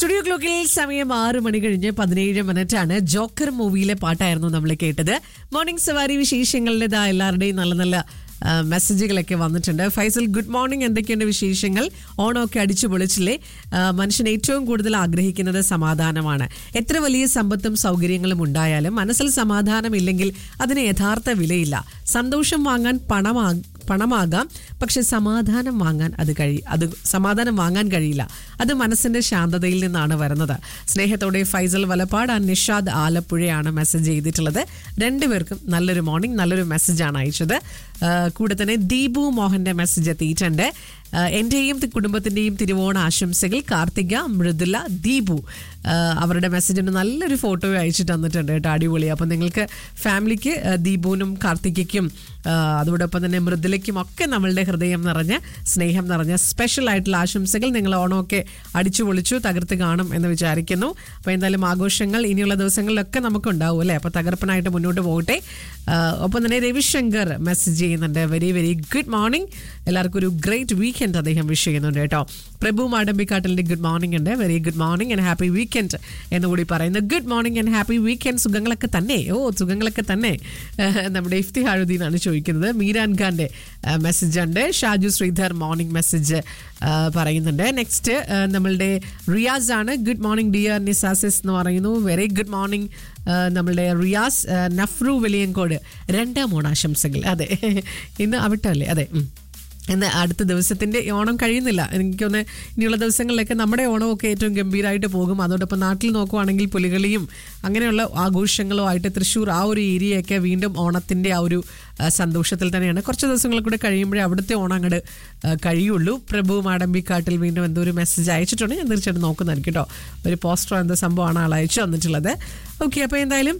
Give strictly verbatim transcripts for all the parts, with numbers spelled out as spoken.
Studio ക്ലോക്കിൽ സമയം ആറ് മണി കഴിഞ്ഞ് പതിനേഴ് മിനിറ്റ് ആണ്. ജോക്കർ മൂവിയിലെ പാട്ടായിരുന്നു നമ്മൾ കേട്ടത്. മോർണിംഗ് സവാരി വിശേഷങ്ങളുടേതാ എല്ലാവരുടെയും നല്ല നല്ല മെസ്സേജുകളൊക്കെ വന്നിട്ടുണ്ട്. ഫൈസൽ, ഗുഡ് മോർണിംഗ്, എന്തൊക്കെയുണ്ട് വിശേഷങ്ങൾ? ഓണമൊക്കെ അടിച്ചു പൊളിച്ചില്ലേ? മനുഷ്യൻ ഏറ്റവും കൂടുതൽ ആഗ്രഹിക്കുന്നത് സമാധാനമാണ്. എത്ര വലിയ സമ്പത്തും സൗകര്യങ്ങളും ഉണ്ടായാലും മനസ്സിൽ സമാധാനമില്ലെങ്കിൽ അതിന് യഥാർത്ഥ വിലയില്ല. സന്തോഷം വാങ്ങാൻ പണമാ പണമാകാം, പക്ഷെ സമാധാനം വാങ്ങാൻ അത് കഴി അത് സമാധാനം വാങ്ങാൻ കഴിയില്ല. അത് മനസ്സിന്റെ ശാന്തതയിൽ നിന്നാണ് വരുന്നത്. സ്നേഹത്തോടെ ഫൈസൽ വലപ്പാട്, നിഷാദ് ആലപ്പുഴയാണ് മെസ്സേജ് ചെയ്തിട്ടുള്ളത്. രണ്ടുപേർക്കും നല്ലൊരു മോർണിംഗ്, നല്ലൊരു മെസ്സേജാണ് അയച്ചത്. കൂടെ തന്നെ ദീപു മോഹന്റെ മെസ്സേജ് എത്തിയിട്ടുണ്ട്. എന്റെയും കുടുംബത്തിന്റെയും തിരുവോണ ആശംസകൾ. കാർത്തിക, മൃദുല, ദീപു അവരുടെ മെസ്സേജിന് നല്ലൊരു ഫോട്ടോ അയച്ചിട്ട് തന്നിട്ടുണ്ട് കേട്ടോ. അടിപൊളി. അപ്പം നിങ്ങൾക്ക് ഫാമിലിക്ക് ദീപുവിനും കാർത്തികയ്ക്കും അതോടൊപ്പം തന്നെ മൃദുലയ്ക്കും ഒക്കെ നമ്മളുടെ ഹൃദയം നിറഞ്ഞ സ്നേഹം നിറഞ്ഞ സ്പെഷ്യൽ ആയിട്ടുള്ള ആശംസകൾ. നിങ്ങൾ ഓണമൊക്കെ അടിച്ചു പൊളിച്ചു തകർത്ത് കാണും എന്ന് വിചാരിക്കുന്നു. അപ്പോൾ എന്തായാലും ആഘോഷങ്ങൾ ഇനിയുള്ള ദിവസങ്ങളിലൊക്കെ നമുക്കുണ്ടാവും അല്ലേ? അപ്പോൾ തകർപ്പനായിട്ട് മുന്നോട്ട് പോകട്ടെ. ഒപ്പം തന്നെ രവിശങ്കർ മെസ്സേജ് ചെയ്യുന്നുണ്ട്. വെരി വെരി ഗുഡ് മോർണിംഗ്, എല്ലാവർക്കും ഒരു ഗ്രേറ്റ് വീക്കെൻഡ് അദ്ദേഹം വിഷ് ചെയ്യുന്നുണ്ട് കേട്ടോ. പ്രഭു മാടമ്പിക്കാട്ടലിന്റെ ഗുഡ് മോർണിംഗ് ഉണ്ട്. Very good morning and happy weekend എന്നുകൂടി പറയുന്നു. Good morning and happy weekend. സുഖങ്ങളൊക്കെ തന്നെ? ഓ, സുഖങ്ങളൊക്കെ തന്നെ. നമ്മുടെ ഇഫ്തിഹാറുദ്ദീനാണ് ചോദിക്കുന്നത്. മീരാൻ ഖാന്റെ മെസ്സേജ് ഉണ്ട്. ഷാജു ശ്രീധർ മോർണിംഗ് മെസ്സേജ് പറയുന്നുണ്ട്. നെക്സ്റ്റ് നമ്മളുടെ റിയാസ് ആണ്. ഗുഡ് മോർണിംഗ് ഡിയർ നിസാസിസ് എന്ന് പറയുന്നു. വെരി ഗുഡ് മോർണിംഗ് നമ്മളുടെ റിയാസ്. നഫ്രു വെളിയങ്കോട് രണ്ടാം ഓണാശംസകൾ. അതെ, ഇന്ന് അവിട്ടല്ലേ? അതെ. ഇന്ന് അടുത്ത ദിവസത്തിന്റെ ഓണം കഴിയുന്നില്ല. എനിക്കൊന്ന് ഇനിയുള്ള ദിവസങ്ങളിലൊക്കെ നമ്മുടെ ഓണമൊക്കെ ഏറ്റവും ഗംഭീരമായിട്ട് പോകും. അതോടൊപ്പം നാട്ടിൽ നോക്കുവാണെങ്കിൽ പുലികളിയും അങ്ങനെയുള്ള ആഘോഷങ്ങളും ആയിട്ട് തൃശ്ശൂർ ആ ഒരു ഏരിയയൊക്കെ വീണ്ടും ഓണത്തിന്റെ ആ ഒരു സന്തോഷത്തിൽ തന്നെയാണ്. കുറച്ച് ദിവസങ്ങൾ കൂടെ കഴിയുമ്പോഴേ അവിടുത്തെ ഓണം അങ്ങോട്ട് കഴിയുള്ളൂ. പ്രഭു മാടമ്പിക്കാട്ടിൽ വീണ്ടും എന്തോ ഒരു മെസ്സേജ് അയച്ചിട്ടുണ്ട്. ഞാൻ തീർച്ചയായിട്ടും നോക്കുന്നതായിരിക്കും കേട്ടോ. ഒരു പോസ്റ്ററോ എന്തോ സംഭവമാണ് ആൾ അയച്ചു തന്നിട്ടുള്ളത്. ഓക്കെ, അപ്പോൾ എന്തായാലും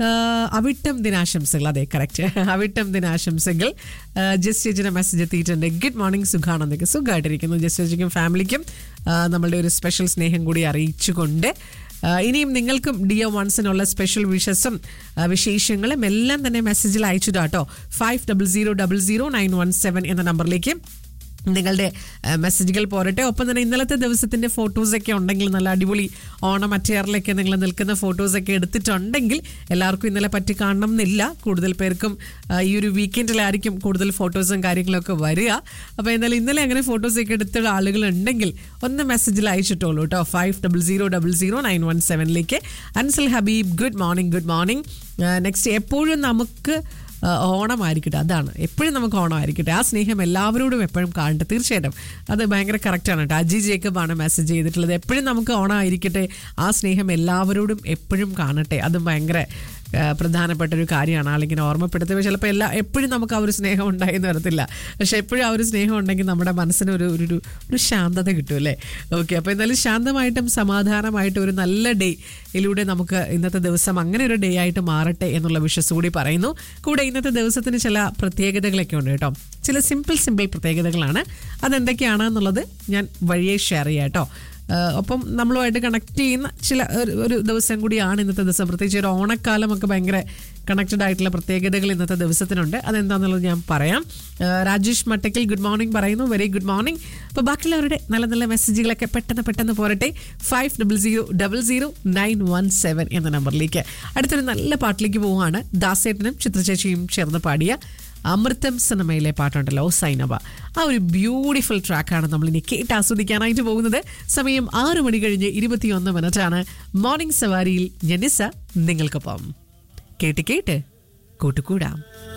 അവിട്ടം ദിനാശംസകൾ. അതെ, കറക്റ്റ്, അവിട്ടം ദിനാശംസകൾ. ജസ്റ്റ് ചേച്ചിയുടെ മെസ്സേജ് എത്തിയിട്ടുണ്ട്. Good morning, സുഖാണെന്നൊക്കെ. സുഖമായിട്ടിരിക്കുന്നു. ജസ്റ്റ് ചേച്ചിക്കും ഫാമിലിക്കും നമ്മളുടെ ഒരു സ്പെഷ്യൽ സ്നേഹം കൂടി അറിയിച്ചുകൊണ്ട് ഇനിയും നിങ്ങൾക്കും ഡിയോ വൺസിനുള്ള സ്പെഷ്യൽ വിഷസും വിശേഷങ്ങളും എല്ലാം തന്നെ മെസ്സേജിൽ അയച്ചിട്ടാട്ടോ. Five double zero double zero nine one seven എന്ന നമ്പറിലേക്ക് നിങ്ങളുടെ മെസ്സേജുകൾ പോരട്ടെ. ഒപ്പം തന്നെ ഇന്നലത്തെ ദിവസത്തിന്റെ ഫോട്ടോസൊക്കെ ഉണ്ടെങ്കിൽ, നല്ല അടിപൊളി ഓണം അറ്റയറിലൊക്കെ നിങ്ങൾ നിൽക്കുന്ന ഫോട്ടോസൊക്കെ എടുത്തിട്ടുണ്ടെങ്കിൽ എല്ലാവർക്കും ഇന്നലെ പറ്റി കാണണം എന്നില്ല. കൂടുതൽ പേർക്കും ഈ ഒരു വീക്കെൻഡിലായിരിക്കും കൂടുതൽ ഫോട്ടോസും കാര്യങ്ങളൊക്കെ വരിക. അപ്പോൾ എന്തായാലും ഇന്നലെ അങ്ങനെ ഫോട്ടോസൊക്കെ എടുത്ത ആളുകൾ ഉണ്ടെങ്കിൽ ഒന്ന് മെസ്സേജിൽ അയച്ചിട്ടുള്ളൂ കേട്ടോ. Five double zero double zero nine one സെവനിലേക്ക്. Ansal Habib, good morning. Good morning. Next, എപ്പോഴും നമുക്ക് ഓണമായിരിക്കട്ടെ. അതാണ്, എപ്പോഴും നമുക്ക് ഓണമായിരിക്കട്ടെ. ആ സ്നേഹം എല്ലാവരോടും എപ്പോഴും കാണട്ടെ. തീർച്ചയായിട്ടും അത് ഭയങ്കര കറക്റ്റാണ് കേട്ടോ. അജി ജേക്കബാണ് മെസ്സേജ് ചെയ്തിട്ടുള്ളത്. എപ്പോഴും നമുക്ക് ഓണമായിരിക്കട്ടെ, ആ സ്നേഹം എല്ലാവരോടും എപ്പോഴും കാണട്ടെ. അതും ഭയങ്കര പ്രധാനപ്പെട്ട ഒരു കാര്യമാണ്. ആളിങ്ങനെ ഓർമ്മപ്പെടുത്തുമ്പോൾ ചിലപ്പോൾ എല്ലാ എപ്പോഴും നമുക്ക് ആ ഒരു സ്നേഹം ഉണ്ടായെന്ന് വരത്തില്ല. പക്ഷെ എപ്പോഴും ആ ഒരു സ്നേഹം ഉണ്ടെങ്കിൽ നമ്മുടെ മനസ്സിന് ഒരു ഒരു ഒരു ശാന്തത കിട്ടും അല്ലേ? ഓക്കെ, അപ്പോൾ എന്തായാലും ശാന്തമായിട്ടും സമാധാനമായിട്ടും ഒരു നല്ല ഡേയിലൂടെ നമുക്ക് ഇന്നത്തെ ദിവസം അങ്ങനെ ഒരു ഡേ ആയിട്ട് മാറട്ടെ എന്നുള്ള വിശ്വാസം കൂടി പറയുന്നു. കൂടെ ഇന്നത്തെ ദിവസത്തിന് ചില പ്രത്യേകതകളൊക്കെ ഉണ്ട് കേട്ടോ. ചില സിമ്പിൾ സിമ്പിൾ പ്രത്യേകതകളാണ്. അതെന്തൊക്കെയാണെന്നുള്ളത് ഞാൻ വഴിയെ ഷെയർ ചെയ്യാം കേട്ടോ. ഒപ്പം നമ്മളുമായിട്ട് കണക്ട് ചെയ്യുന്ന ചില ഒരു ദിവസം കൂടിയാണ് ഇന്നത്തെ ദിവസം. പ്രത്യേകിച്ച് ഒരു ഓണക്കാലമൊക്കെ ഭയങ്കര കണക്റ്റഡ് ആയിട്ടുള്ള പ്രത്യേകതകൾ ഇന്നത്തെ ദിവസത്തിനുണ്ട്. അതെന്താണെന്നുള്ളത് ഞാൻ പറയാം. രാജേഷ് മട്ടക്കൽ ഗുഡ് മോർണിംഗ് പറയുന്നു. Very good morning. അപ്പോൾ ബാക്കിയുള്ളവരുടെ നല്ല നല്ല മെസ്സേജുകളൊക്കെ പെട്ടെന്ന് പെട്ടെന്ന് പോരട്ടെ. Five double zero double zero nine one seven എന്ന നമ്പറിലേക്ക്. അടുത്തൊരു നല്ല പാട്ടിലേക്ക് പോവുകയാണ്. ദാസേട്ടനും ചിത്രചേച്ചിയും ചേർന്ന് പാടിയ അമൃതം സിനിമയിലെ പാട്ടുണ്ടല്ലോ, സൈനബ. ആ ഒരു ബ്യൂട്ടിഫുൾ ട്രാക്കാണ് നമ്മൾ ഇനി കേട്ട് ആസ്വദിക്കാനായിട്ട് പോകുന്നത്. സമയം ആറ് മണി കഴിഞ്ഞ് ഇരുപത്തിയൊന്ന് മിനിറ്റാണ്. മോർണിംഗ് സവാരിയിൽ ജനിസ നിങ്ങൾക്കൊപ്പം. കേട്ട് കേട്ട് കൂട്ടുകൂടാം.